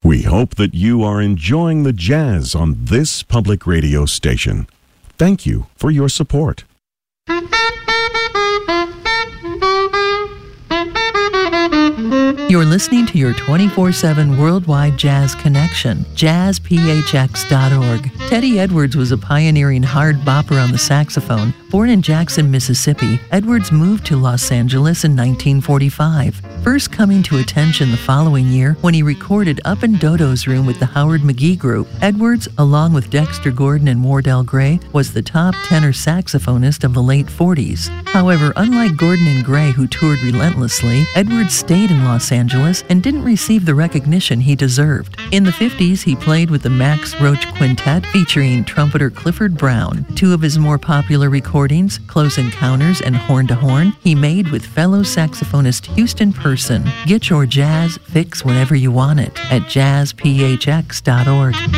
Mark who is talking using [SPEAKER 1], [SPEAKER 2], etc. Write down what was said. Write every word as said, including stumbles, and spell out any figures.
[SPEAKER 1] We hope that you are enjoying the jazz on this public radio station. Thank you for your support.
[SPEAKER 2] You're listening to your twenty-four seven worldwide jazz connection, jazz p h x dot org. Teddy Edwards was a pioneering hard bopper on the saxophone. Born in Jackson, Mississippi, Edwards moved to Los Angeles in nineteen forty-five, first coming to attention the following year when he recorded Up in Dodo's Room with the Howard McGhee Group. Edwards, along with Dexter Gordon and Wardell Gray, was the top tenor saxophonist of the late forties. However, unlike Gordon and Gray, who toured relentlessly, Edwards stayed in Los Angeles and didn't receive the recognition he deserved. In the fifties, he played with the Max Roach Quintet featuring trumpeter Clifford Brown. Two of his more popular recordings, Close Encounters and Horn to Horn, he made with fellow saxophonist Houston Person. Get your jazz fix whenever you want it at jazz p h x dot org.